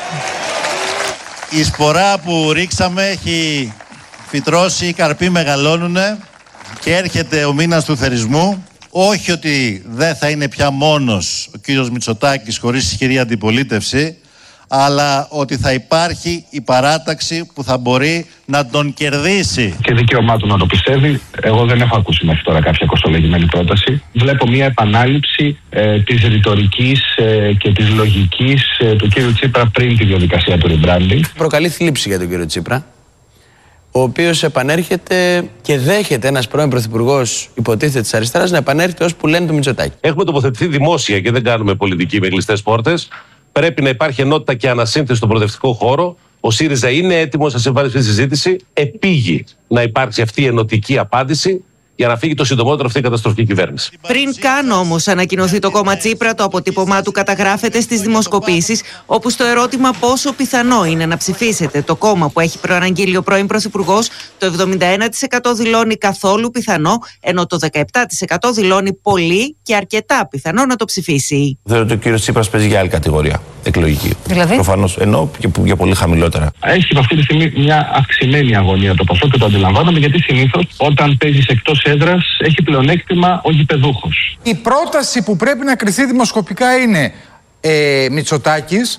Η σπορά που ρίξαμε έχει φυτρώσει, οι καρποί μεγαλώνουνε και έρχεται ο μήνας του θερισμού. Όχι ότι δεν θα είναι πια μόνος ο κύριος Μητσοτάκης χωρίς ισχυρή αντιπολίτευση, αλλά ότι θα υπάρχει η παράταξη που θα μπορεί να τον κερδίσει. Και δικαίωμά του να το πιστεύει. Εγώ δεν έχω ακούσει μέχρι τώρα κάποια κοστολογημένη πρόταση. Βλέπω μια επανάληψη της ρητορικής και της λογικής του κύριου Τσίπρα πριν τη διαδικασία του rebranding. Προκαλεί θλίψη για τον κύριο Τσίπρα, ο οποίος επανέρχεται και δέχεται ένας πρώην πρωθυπουργός, υποτίθεται της αριστεράς, να επανέρχεται ως που λένε του Μητσοτάκη. Έχουμε τοποθετηθεί δημόσια και δεν κάνουμε πολιτική με κλειστές πόρτες. Πρέπει να υπάρχει ενότητα και ανασύνθεση στον προοδευτικό χώρο. Ο ΣΥΡΙΖΑ είναι έτοιμος να συμβάλλει στη συζήτηση. Επήγει να υπάρξει αυτή η ενωτική απάντηση για να φύγει το συντομότερο αυτή η καταστροφική κυβέρνηση. Πριν καν όμως ανακοινωθεί το κόμμα Τσίπρα, το αποτύπωμά του καταγράφεται στις δημοσκοπήσεις, όπου στο ερώτημα πόσο πιθανό είναι να ψηφίσετε το κόμμα που έχει προαναγγείλει ο πρώην πρωθυπουργός, το 71% δηλώνει καθόλου πιθανό, ενώ το 17% δηλώνει πολύ και αρκετά πιθανό να το ψηφίσει. Θεωρώ ότι ο κύριος Τσίπρας παίζει για άλλη κατηγορία εκλογική. Δηλαδή? Προφανώς, ενώ και για πολύ χαμηλότερα. Έχει αυτή τη στιγμή μια αυξημένη αγωνία το ποσό και το αντιλαμβάνομαι, γιατί συνήθως όταν παίζεις εκτός έδρας έχει πλεονέκτημα ο γηπεδούχος. Η πρόταση που πρέπει να κριθεί δημοσκοπικά είναι Μητσοτάκης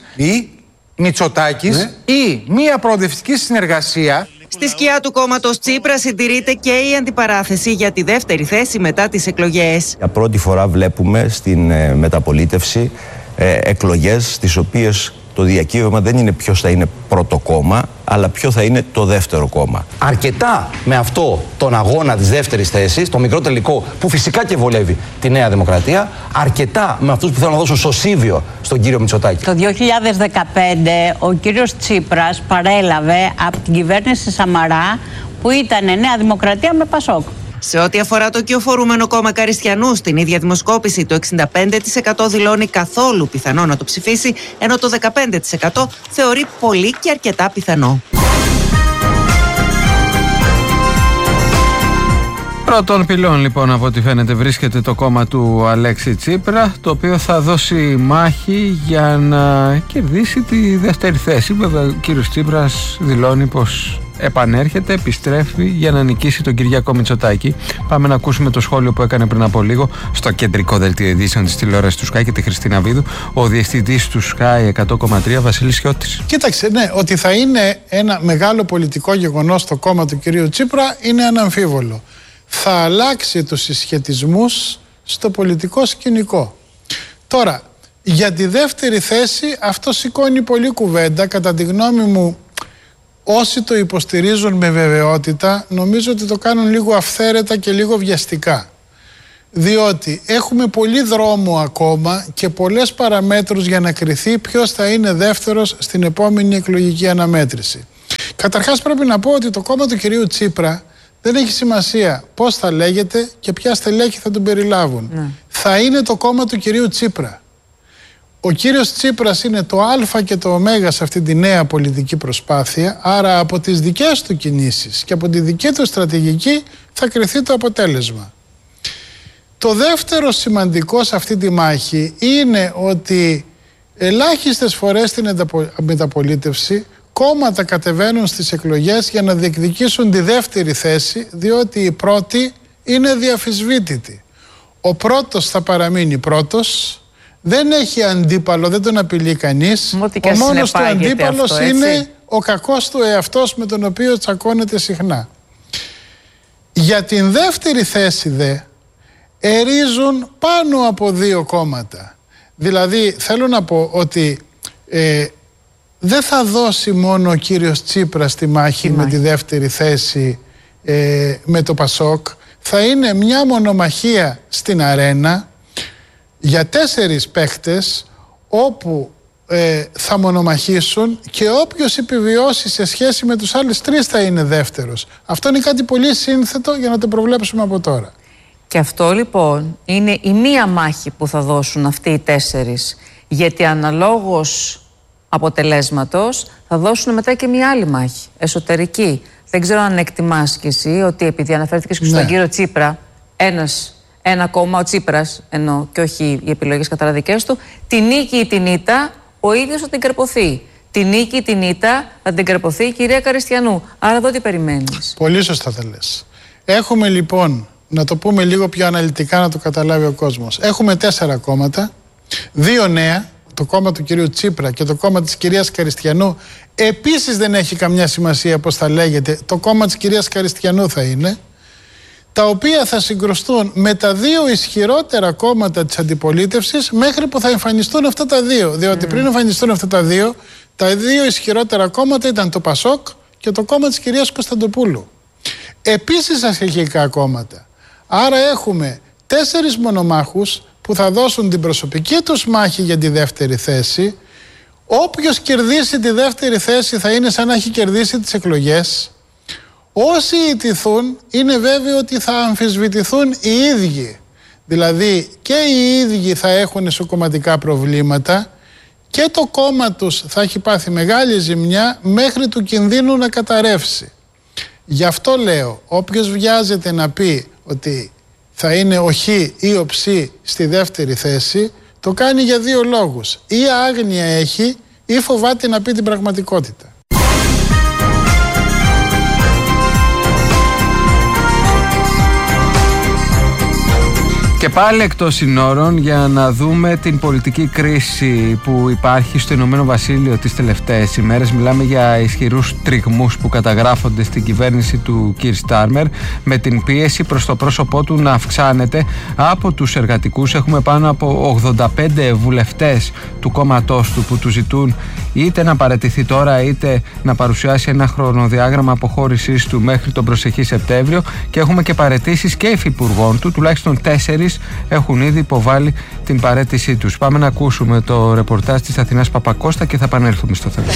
ή μία προοδευτική συνεργασία. Στη σκιά του κόμματος Τσίπρα συντηρείται και η αντιπαράθεση για τη δεύτερη θέση μετά τις εκλογές. Για πρώτη φορά βλέπουμε στην μεταπολίτευση εκλογές στις οποίες το διακύβευμα δεν είναι ποιος θα είναι πρώτο κόμμα, αλλά ποιο θα είναι το δεύτερο κόμμα. Αρκετά με αυτό τον αγώνα της δεύτερης θέσης, το μικρό τελικό που φυσικά και βολεύει τη Νέα Δημοκρατία, αρκετά με αυτούς που θέλουν να δώσουν σωσίβιο στον κύριο Μητσοτάκη. Το 2015 ο κύριος Τσίπρας παρέλαβε από την κυβέρνηση Σαμαρά, που ήταν Νέα Δημοκρατία με Πασόκ. Σε ό,τι αφορά το κυοφορούμενο κόμμα Καριστιανού, στην ίδια δημοσκόπηση το 65% δηλώνει καθόλου πιθανό να το ψηφίσει, ενώ το 15% θεωρεί πολύ και αρκετά πιθανό. Πρώτον πυλών λοιπόν, από ό,τι φαίνεται, βρίσκεται το κόμμα του Αλέξη Τσίπρα, το οποίο θα δώσει μάχη για να κερδίσει τη δεύτερη θέση. Βέβαια ο κύριος Τσίπρας δηλώνει πως επανέρχεται, επιστρέφει για να νικήσει τον Κυριάκο Μητσοτάκη. Πάμε να ακούσουμε το σχόλιο που έκανε πριν από λίγο στο κεντρικό δελτίο ειδήσεων της τηλεόρασης του Sky και τη Χριστίνα Βίδου ο διευθυντής του Sky 100,3 Βασίλης Χιώτης. Κοίταξε, ναι, ότι θα είναι ένα μεγάλο πολιτικό γεγονός στο κόμμα του κυρίου Τσίπρα είναι αναμφίβολο. Θα αλλάξει τους συσχετισμούς στο πολιτικό σκηνικό. Τώρα, για τη δεύτερη θέση αυτό σηκώνει πολλή κουβέντα. Κατά τη γνώμη μου, όσοι το υποστηρίζουν με βεβαιότητα, νομίζω ότι το κάνουν λίγο αυθαίρετα και λίγο βιαστικά. Διότι έχουμε πολύ δρόμο ακόμα και πολλές παραμέτρους για να κριθεί ποιος θα είναι δεύτερος στην επόμενη εκλογική αναμέτρηση. Καταρχάς πρέπει να πω ότι το κόμμα του κυρίου Τσίπρα δεν έχει σημασία πώς θα λέγεται και ποια στελέχη θα τον περιλάβουν. Ναι. Θα είναι το κόμμα του κυρίου Τσίπρα. Ο κύριος Τσίπρας είναι το α και το ω σε αυτή τη νέα πολιτική προσπάθεια, άρα από τις δικές του κινήσεις και από τη δική του στρατηγική θα κριθεί το αποτέλεσμα. Το δεύτερο σημαντικό σε αυτή τη μάχη είναι ότι ελάχιστες φορές στην μεταπολίτευση κόμματα κατεβαίνουν στις εκλογές για να διεκδικήσουν τη δεύτερη θέση, διότι η πρώτη είναι διαφυσβήτητη. Ο πρώτος θα παραμείνει πρώτος, δεν έχει αντίπαλο, δεν τον απειλεί κανείς. Ο μόνος του αντίπαλος αυτό, είναι ο κακός του εαυτός με τον οποίο τσακώνεται συχνά. Για την δεύτερη θέση δε ερίζουν πάνω από δύο κόμματα. Δηλαδή θέλω να πω ότι δεν θα δώσει μόνο ο κύριος Τσίπρας τη μάχη με τη δεύτερη θέση με το Πασόκ. Θα είναι μια μονομαχία στην αρένα για 4 παίχτες όπου θα μονομαχήσουν και όποιος επιβιώσει σε σχέση με τους άλλους 3 θα είναι δεύτερος. Αυτό είναι κάτι πολύ σύνθετο για να το προβλέψουμε από τώρα. Και αυτό λοιπόν είναι η μία μάχη που θα δώσουν αυτοί οι 4, γιατί αναλόγως αποτελέσματος θα δώσουν μετά και μια άλλη μάχη, εσωτερική. Δεν ξέρω αν εκτιμάς κι εσύ ότι επειδή αναφέρθηκες και στον κύριο Τσίπρα, ένα κόμμα, ο Τσίπρας ενώ και όχι οι επιλογές κατά δικές του, τη νίκη ή την ήττα ο ίδιος θα την καρποθεί. Τη νίκη ή την ήττα θα την καρποθεί η κυρία Καριστιανού. Άρα εδώ τι περιμένεις? Πολύ σωστά θα λες. Έχουμε λοιπόν, να το πούμε λίγο πιο αναλυτικά να το καταλάβει ο κόσμος. Έχουμε 4 κόμματα, 2 νέα, το κόμμα του κυρίου Τσίπρα και το κόμμα της κυρίας Καριστιανού. Επίσης δεν έχει καμιά σημασία πώς θα λέγεται, το κόμμα της κυρίας Καριστιανού θα είναι, τα οποία θα συγκρουστούν με τα 2 ισχυρότερα κόμματα της αντιπολίτευσης μέχρι που θα εμφανιστούν αυτά τα 2. Διότι πριν εμφανιστούν αυτά τα 2, τα 2 ισχυρότερα κόμματα ήταν το Πασόκ και το κόμμα της κυρίας Κωνσταντοπούλου. Επίσης αρχικά κόμματα. Άρα έχουμε 4 μονομάχους που θα δώσουν την προσωπική τους μάχη για τη δεύτερη θέση. Όποιος κερδίσει τη δεύτερη θέση θα είναι σαν να έχει κερδίσει τις εκλογές. Όσοι ιτηθούν είναι βέβαιο ότι θα αμφισβητηθούν οι ίδιοι. Δηλαδή και οι ίδιοι θα έχουν εσωκομματικά προβλήματα και το κόμμα τους θα έχει πάθει μεγάλη ζημιά μέχρι του κινδύνου να καταρρεύσει. Γι' αυτό λέω, όποιος βιάζεται να πει ότι θα είναι ο Χ ή ο Ψ στη δεύτερη θέση, το κάνει για 2 λόγους. Ή άγνοια έχει ή φοβάται να πει την πραγματικότητα. Και πάλι εκτός συνόρων για να δούμε την πολιτική κρίση που υπάρχει στο Ηνωμένο Βασίλειο τις τελευταίες ημέρες. Μιλάμε για ισχυρούς τριγμούς που καταγράφονται στην κυβέρνηση του Κιρ Στάρμερ, με την πίεση προς το πρόσωπό του να αυξάνεται από τους εργατικούς. Έχουμε πάνω από 85 βουλευτές του κόμματός του που του ζητούν είτε να παραιτηθεί τώρα είτε να παρουσιάσει ένα χρονοδιάγραμμα αποχώρησής του μέχρι τον προσεχή Σεπτέμβριο, και έχουμε και παραιτήσεις και υφυπουργών του, τουλάχιστον 4 έχουν ήδη υποβάλει την παραίτησή τους. Πάμε να ακούσουμε το ρεπορτάζ της Αθηνάς Παπακώστα και θα επανέλθουμε στο θέμα.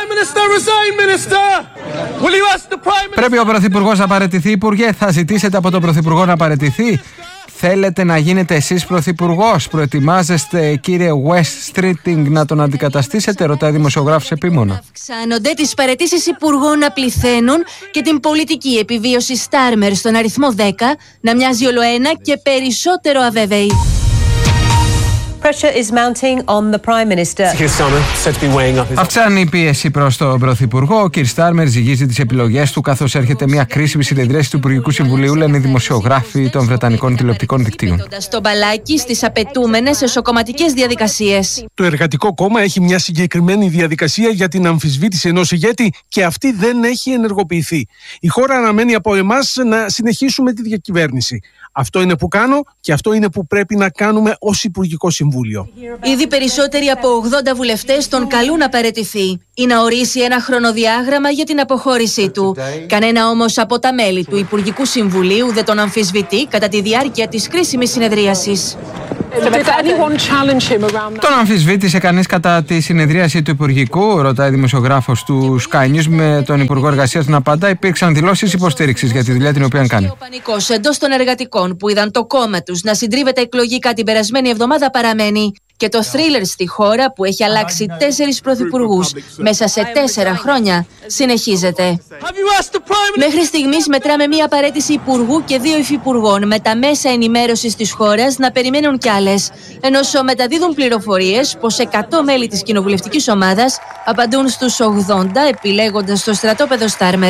Πρέπει ο Πρωθυπουργός να παραιτηθεί, Υπουργέ? Θα ζητήσετε από τον Πρωθυπουργό να παραιτηθεί? Θέλετε να γίνετε εσείς πρωθυπουργός? Προετοιμάζεστε, κύριε West Streeting, να τον αντικαταστήσετε? Ρωτάει δημοσιογράφος επίμονα. Αυξάνονται τις παραιτήσεις υπουργών να πληθαίνουν και την πολιτική επιβίωση Στάρμερ στον αριθμό 10 να μοιάζει ολοένα και περισσότερο αβέβαιη. Αυξάνει η πίεση προς τον Πρωθυπουργό. Ο κ. Στάρμερ ζυγίζει τις επιλογές του καθώς έρχεται μια κρίσιμη συνεδρίαση του Υπουργικού Συμβουλίου, λένε οι δημοσιογράφοι των Βρετανικών τηλεοπτικών δικτύων. Το μπαλάκι στις απαιτούμενες εσωκομματικές διαδικασίες. Το Εργατικό Κόμμα έχει μια συγκεκριμένη διαδικασία για την αμφισβήτηση ενός ηγέτη και αυτή δεν έχει ενεργοποιηθεί. Η χώρα αναμένει από εμάς να συνεχίσουμε τη διακυβέρνηση. Αυτό είναι που κάνω και αυτό είναι που πρέπει να κάνουμε ως Υπουργικό Συμβούλιο. Ήδη περισσότεροι από 80 βουλευτές τον καλούν να παραιτηθεί ή να ορίσει ένα χρονοδιάγραμμα για την αποχώρησή του. Κανένα όμως από τα μέλη του Υπουργικού Συμβουλίου δεν τον αμφισβητεί κατά τη διάρκεια της κρίσιμης συνεδρίασης. Τον αμφισβήτησε κανείς κατά τη συνεδρίαση του Υπουργικού, ρωτάει δημοσιογράφος του Sky News, με τον Υπουργό Εργασίας να απαντά. Υπήρξαν δηλώσεις υποστήριξης για τη δουλειά την οποία κάνει. Ο πανικός εντός των εργατικών που είδαν το κόμμα τους να συντρίβεται εκλογικά την περασμένη εβδομάδα παραμένει. Και το θρίλερ στη χώρα που έχει αλλάξει 4 πρωθυπουργούς μέσα σε 4 χρόνια συνεχίζεται. Μέχρι στιγμής μετράμε μία παραίτηση υπουργού και 2 υφυπουργών, με τα μέσα ενημέρωσης της χώρας να περιμένουν κι άλλες. Ενώ μεταδίδουν πληροφορίες πως 100 μέλη της κοινοβουλευτικής ομάδας απαντούν στους 80 επιλέγοντας το στρατόπεδο Στάρμερ.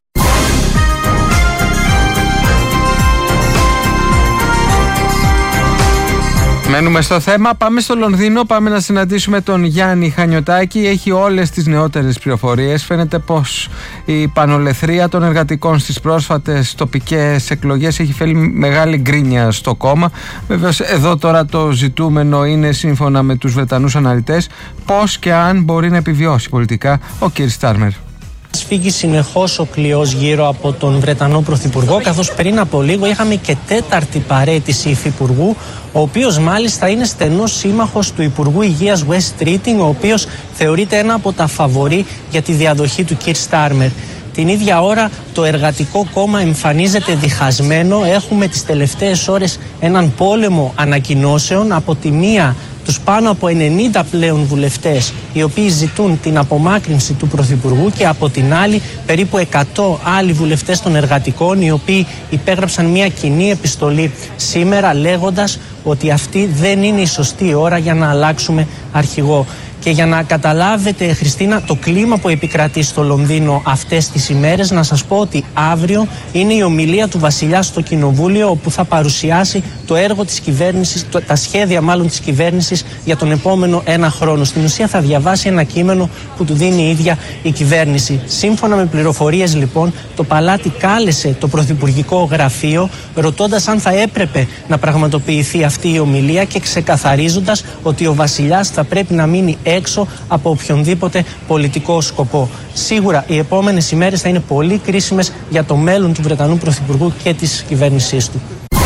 Μένουμε στο θέμα, πάμε στο Λονδίνο, πάμε να συναντήσουμε τον Γιάννη Χανιωτάκη. Έχει όλες τις νεότερες πληροφορίες. Φαίνεται πως η πανολεθρία των εργατικών στις πρόσφατες τοπικές εκλογές έχει φέρει μεγάλη γκρίνια στο κόμμα. Βεβαίως εδώ τώρα το ζητούμενο είναι, σύμφωνα με τους Βρετανούς αναλυτές, πώς και αν μπορεί να επιβιώσει πολιτικά ο κ. Στάρμερ. Σφίγγει συνεχώς ο κλειός γύρω από τον Βρετανό Πρωθυπουργό, καθώς πριν από λίγο είχαμε και 4η παραίτηση υφυπουργού, ο οποίος μάλιστα είναι στενός σύμμαχος του Υπουργού Υγείας West Streeting, ο οποίος θεωρείται ένα από τα φαβορί για τη διαδοχή του κ. Στάρμερ. Την ίδια ώρα το Εργατικό Κόμμα εμφανίζεται διχασμένο. Έχουμε τις τελευταίες ώρες έναν πόλεμο ανακοινώσεων. Από τη μία τους πάνω από 90 πλέον βουλευτές οι οποίοι ζητούν την απομάκρυνση του Πρωθυπουργού και από την άλλη περίπου 100 άλλοι βουλευτές των εργατικών οι οποίοι υπέγραψαν μια κοινή επιστολή σήμερα λέγοντας ότι αυτή δεν είναι η σωστή ώρα για να αλλάξουμε αρχηγό. Και για να καταλάβετε, Χριστίνα, το κλίμα που επικρατεί στο Λονδίνο αυτές τις ημέρες, να σας πω ότι αύριο είναι η ομιλία του Βασιλιά στο Κοινοβούλιο, όπου θα παρουσιάσει το έργο της κυβέρνησης, τα σχέδια μάλλον της κυβέρνησης για τον επόμενο 1 χρόνο. Στην ουσία θα διαβάσει ένα κείμενο που του δίνει η ίδια η κυβέρνηση. Σύμφωνα με πληροφορίες λοιπόν, το Παλάτι κάλεσε το Πρωθυπουργικό Γραφείο, ρωτώντας αν θα έπρεπε να πραγματοποιηθεί αυτή η ομιλία και ξεκαθαρίζοντας ότι ο Βασιλιάς θα πρέπει να μείνει έξω από οποιονδήποτε πολιτικό σκοπό. Σίγουρα οι επόμενες ημέρες θα είναι πολύ κρίσιμες για το μέλλον του Βρετανού Πρωθυπουργού και της κυβέρνησής του.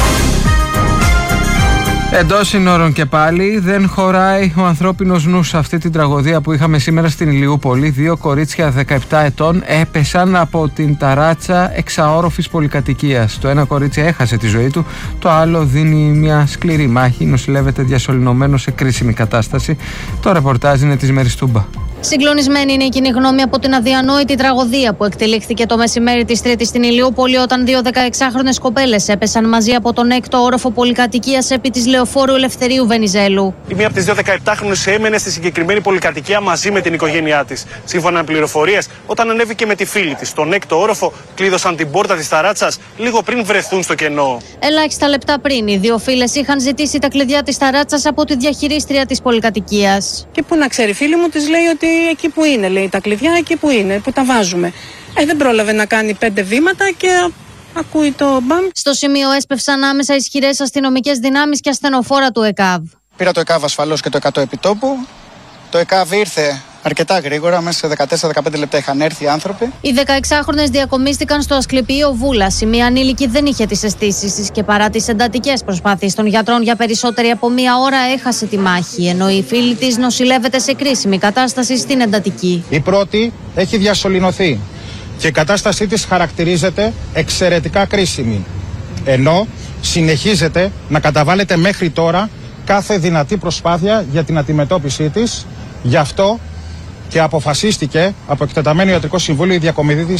Εντός συνόρων και πάλι δεν χωράει ο ανθρώπινος νους σε αυτή την τραγωδία που είχαμε σήμερα στην Ηλιούπολη. 2 κορίτσια 17 ετών έπεσαν από την ταράτσα εξαόροφης πολυκατοικίας. Το ένα κορίτσι έχασε τη ζωή του, το άλλο δίνει μια σκληρή μάχη, νοσηλεύεται διασωληνωμένο σε κρίσιμη κατάσταση. Το ρεπορτάζ είναι της Μεριστούμπα. Συγκλονισμένη είναι η κοινή γνώμη από την αδιανόητη τραγωδία που εκτελήχθηκε το μεσημέρι της Τρίτης στην Ηλιούπολη, όταν 2 16χρονες κοπέλες έπεσαν μαζί από τον 6ο όροφο πολυκατοικίας επί της Λεωφόρου Ελευθερίου Βενιζέλου. Η μία από τις 2 17χρονες έμενε στη συγκεκριμένη πολυκατοικία μαζί με την οικογένειά της. Σύμφωνα με πληροφορίες, όταν ανέβηκε με τη φίλη της στον 6ο όροφο, κλείδωσαν την πόρτα της ταράτσας λίγο πριν βρεθούν στο κενό. Ελάχιστα λεπτά πριν, οι 2 φίλες είχαν ζητήσει τα κλειδιά της ταράτσας από τη διαχειρίστρια της πολυκατοικίας. Και που να ξέρει, φίλη μου της λέει ότι εκεί που είναι, λέει, τα κλειδιά εκεί που είναι, που τα βάζουμε. Δεν πρόλαβε να κάνει 5 βήματα και ακούει το μπαμ. Στο σημείο έσπευσαν άμεσα ισχυρές αστυνομικές δυνάμεις και ασθενοφόρα του ΕΚΑΒ. Πήρα το ΕΚΑΒ ασφαλώς και το 100 επιτόπου. Το ΕΚΑΒ ήρθε αρκετά γρήγορα, μέσα σε 14-15 λεπτά είχαν έρθει οι άνθρωποι. Οι 16χρονες διακομίστηκαν στο Ασκληπείο Βούλας. Η μία ανήλικη δεν είχε τις αισθήσεις της και παρά τις εντατικές προσπάθειες των γιατρών για περισσότερη από 1 ώρα έχασε τη μάχη. Ενώ η φίλη της νοσηλεύεται σε κρίσιμη κατάσταση στην εντατική. Η πρώτη έχει διασωληνωθεί και η κατάστασή της χαρακτηρίζεται εξαιρετικά κρίσιμη. Ενώ συνεχίζεται να καταβάλλεται μέχρι τώρα κάθε δυνατή προσπάθεια για την αντιμετώπιση της. Γι' αυτό και αποφασίστηκε από εκτεταμένο ιατρικό συμβούλιο η διακομιδή της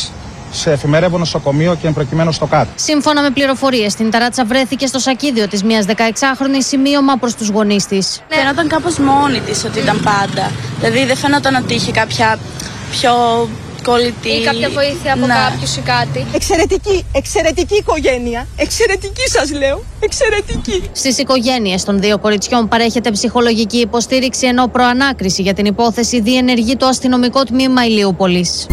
σε εφημερεύον νοσοκομείο και προκειμένου στο ΚΑΤ. Σύμφωνα με πληροφορίες, την ταράτσα βρέθηκε στο σακίδιο της μιας 16χρονης σημείωμα προς τους γονείς της. Φαινόταν κάπως μόνη της ότι ήταν πάντα. Δηλαδή δεν φαινόταν ότι είχε κάποια πιο κολλητή ή κάποια βοήθεια από κάποιους ή κάτι. Εξαιρετική οικογένεια. Εξαιρετική σας λέω. Εξαιρετική. Στις οικογένειες των δύο κοριτσιών παρέχεται ψυχολογική υποστήριξη, ενώ προανάκριση για την υπόθεση διενεργεί το αστυνομικό τμήμα Ηλιούπολης.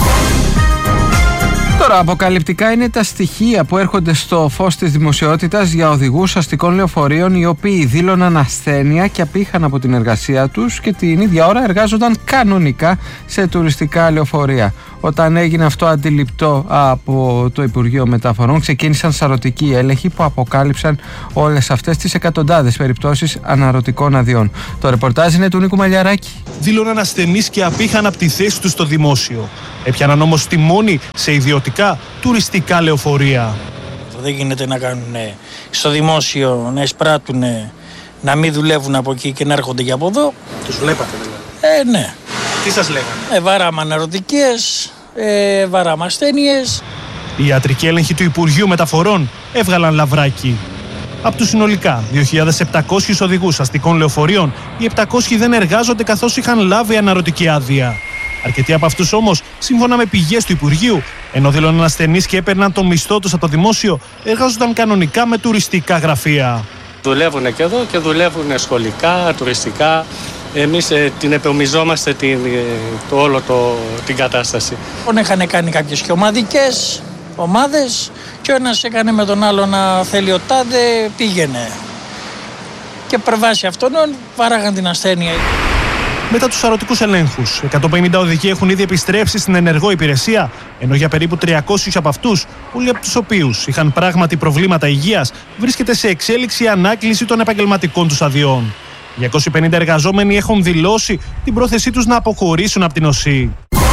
Τώρα, αποκαλυπτικά είναι τα στοιχεία που έρχονται στο φως της δημοσιότητας για οδηγούς αστικών λεωφορείων οι οποίοι δήλωναν ασθένεια και απήχαν από την εργασία τους και την ίδια ώρα εργάζονταν κανονικά σε τουριστικά λεωφορεία. Όταν έγινε αυτό αντιληπτό από το Υπουργείο Μεταφορών, ξεκίνησαν σαρωτικοί έλεγχοι που αποκάλυψαν όλες αυτές τις εκατοντάδες περιπτώσεις αναρωτικών αδειών. Το ρεπορτάζ είναι του Νίκου Μαλιαράκη. Δήλωναν ασθενείς και απήχαν από τη θέση τους στο δημόσιο. Έπιαναν όμως τιμόνι σε ιδιωτικά τουριστικά λεωφορεία. Δεν γίνεται να κάνουν στο δημόσιο, να εισπράττουν, να μην δουλεύουν από εκεί και να έρχονται για από εδώ. Τους βλέπατε δηλαδή? Ναι. Τι σας λέγανε? Βάραμε αναρωτικές, βάραμε ασθένειες. Οι ιατρικοί έλεγχοι του Υπουργείου Μεταφορών έβγαλαν λαβράκι. Από τους συνολικά 2.700 οδηγούς αστικών λεωφορείων, οι 700 δεν εργάζονται καθώς είχαν λάβει αναρωτική άδεια. Αρκετοί από αυτούς όμως, σύμφωνα με πηγές του Υπουργείου, ενώ δηλώναν ασθενείς και έπαιρναν το μισθό τους από το δημόσιο, εργάζονταν κανονικά με τουριστικά γραφεία. Δουλεύουν και εδώ και δουλεύουν σχολικά, τουριστικά. Εμείς την επομιζόμαστε την κατάσταση. Είχαν κάνει κάποιες και ομαδικές ομάδες και ο ένας έκανε με τον άλλο να θέλει ο τάδε, πήγαινε. Και προβάσει αυτόν βάραγαν την ασθένεια. Μετά τους σαρωτικούς ελέγχους, 150 οδηγοί έχουν ήδη επιστρέψει στην ενεργό υπηρεσία, ενώ για περίπου 300 από αυτούς, πολλοί από τους οποίους είχαν πράγματι προβλήματα υγείας, βρίσκεται σε εξέλιξη η ανάκληση των επαγγελματικών τους αδειών. 250 εργαζόμενοι έχουν δηλώσει την πρόθεσή τους να αποχωρήσουν από την ΟΣΥ.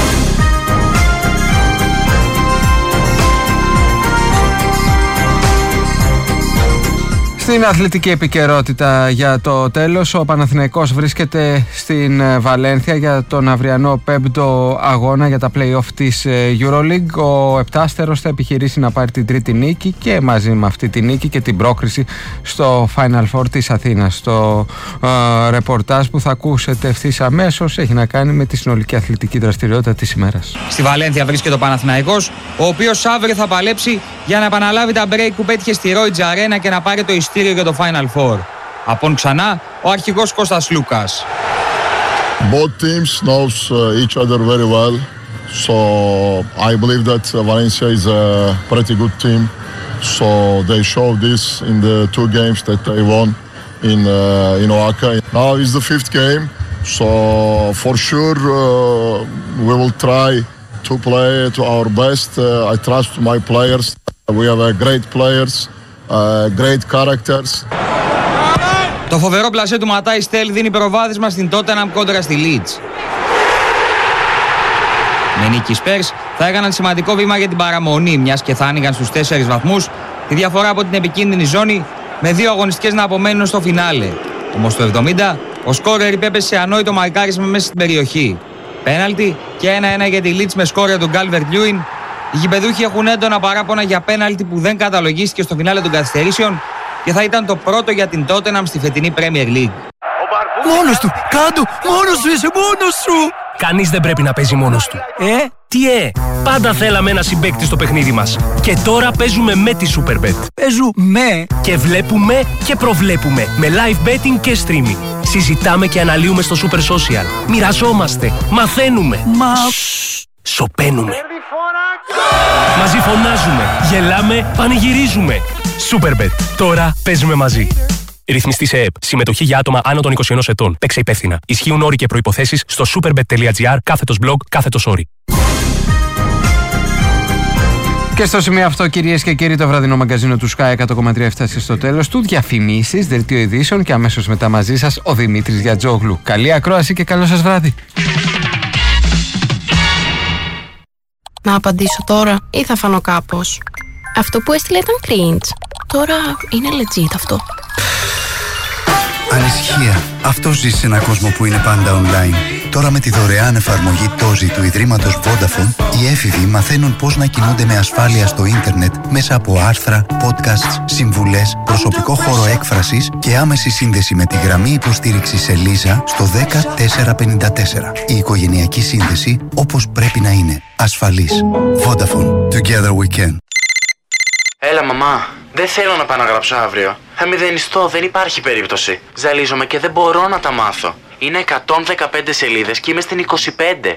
Στην αθλητική επικαιρότητα για το τέλος, ο Παναθηναϊκός βρίσκεται στην Βαλένθια για τον αυριανό 5ο αγώνα για τα play-off της EuroLeague. Ο επτάστερος θα επιχειρήσει να πάρει την τρίτη νίκη και μαζί με αυτή τη νίκη και την πρόκριση στο Final Four της Αθήνας. Το ρεπορτάζ που θα ακούσετε ευθύς αμέσως έχει να κάνει με τη συνολική αθλητική δραστηριότητα της ημέρας. Στη Βαλένθια βρίσκεται ο Παναθηναϊκός, ο οποίος αύριο θα παλέψει για να επαναλάβει τα break που πέτυχε στη Royal Arena και να πάρει το ειστήριο για το Final Four. Απόν ξανά ο αρχηγός Κώστας Λούκας. Both teams knows each other very well. So I believe that Valencia is a pretty good team. So they showed this in the two games that they won in Oaxaca. Now is the 5th game. So for sure we will try to play to our best. I trust my players. We have great players. Great characters. Το φοβερό πλασέ του Ματάι Στέλ δίνει προβάδισμα στην Tottenham κόντρα στη Leeds. Με νίκη Spurs θα έκαναν σημαντικό βήμα για την παραμονή, μιας και θα άνοιγαν στους 4 βαθμούς τη διαφορά από την επικίνδυνη ζώνη με 2 αγωνιστικές να απομένουν στο φινάλε. Όμως το 70 ο σκόρερ υπέπεσε σε ανόητο μαρκάρισμα μέσα στην περιοχή. Πέναλτι και 1-1 για τη Leeds με σκόρερ του Calvert-Lewin. Οι γηπεδούχοι έχουν έντονα παράπονα για πέναλτι που δεν καταλογίστηκε στο φινάλε των καθυστερήσεων και θα ήταν το πρώτο για την Tottenham στη φετινή Premier League. Μόνος του! Κάντο! Μόνος σου είσαι! Μόνος σου! Κανείς δεν πρέπει να παίζει μόνος του. Τι πάντα θέλαμε ένα συμπαίκτη στο παιχνίδι μας. Και τώρα παίζουμε με τη Superbet. Παίζουμε! Και βλέπουμε και προβλέπουμε με live betting και streaming. Συζητάμε και αναλύουμε στο Super Social. Μοιραζόμαστε. Μαθαίνουμε. Σοπαίνουμε. Μαζί φωνάζουμε, γελάμε, πανηγυρίζουμε. Superbet. Τώρα παίζουμε μαζί. Ρυθμιστή σε ΕΕΠ. Συμμετοχή για άτομα άνω των 21 ετών. Παίξε υπεύθυνα. Ισχύουν όροι και προϋποθέσεις στο superbet.gr/blog/όροι. Και στο σημείο αυτό, κυρίες και κύριοι, το βραδινό μαγκαζίνο του Sky 100,3 έφτασε στο τέλος του. Διαφημίσεις, δελτίο ειδήσεων και αμέσως μετά μαζί σας ο Δημήτρης Γιατζόγλου. Καλή ακρόαση και καλό σας βράδυ. Να απαντήσω τώρα ή θα φανώ κάπως? Αυτό που έστειλε ήταν cringe. Τώρα είναι legit αυτό. Ανησυχία. Αυτό ζει σε έναν κόσμο που είναι πάντα online. Τώρα με τη δωρεάν εφαρμογή Τόζι του Ιδρύματος Vodafone, οι έφηβοι μαθαίνουν πώς να κινούνται με ασφάλεια στο ίντερνετ μέσα από άρθρα, podcasts, συμβουλές, προσωπικό χώρο έκφρασης και άμεση σύνδεση με τη γραμμή υποστήριξης Ελίζα στο 10454. Η οικογενειακή σύνδεση όπως πρέπει να είναι. Ασφαλής. Vodafone. Together we can. Έλα μαμά, δεν θέλω να πάω να γράψω αύριο. Θα μηδενιστώ, δεν υπάρχει περίπτωση. Ζαλίζομαι και δεν μπορώ να τα μάθω. Είναι 115 σελίδες και είμαι στην 25.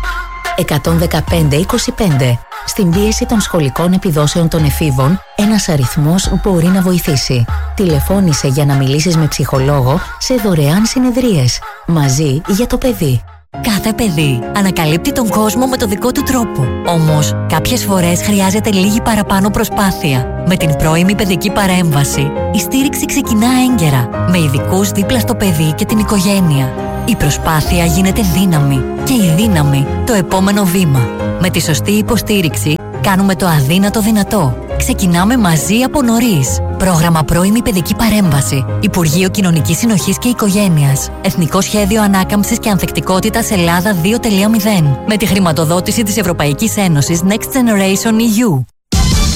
115-25. Στην πίεση των σχολικών επιδόσεων των εφήβων, ένας αριθμός μπορεί να βοηθήσει. Τηλεφώνησε για να μιλήσεις με ψυχολόγο σε δωρεάν συνεδρίες. Μαζί για το παιδί. Κάθε παιδί ανακαλύπτει τον κόσμο με το δικό του τρόπο. Όμως, κάποιες φορές χρειάζεται λίγη παραπάνω προσπάθεια. Με την πρώιμη παιδική παρέμβαση, η στήριξη ξεκινά έγκαιρα, με ειδικούς δίπλα στο παιδί και την οικογένεια. Η προσπάθεια γίνεται δύναμη και η δύναμη το επόμενο βήμα. Με τη σωστή υποστήριξη, κάνουμε το αδύνατο δυνατό. Ξεκινάμε μαζί από νωρίς. Πρόγραμμα Πρώιμη Παιδική Παρέμβαση. Υπουργείο Κοινωνικής Συνοχής και Οικογένειας. Εθνικό Σχέδιο Ανάκαμψης και Ανθεκτικότητας Ελλάδα 2.0. Με τη χρηματοδότηση της Ευρωπαϊκής Ένωσης Next Generation EU.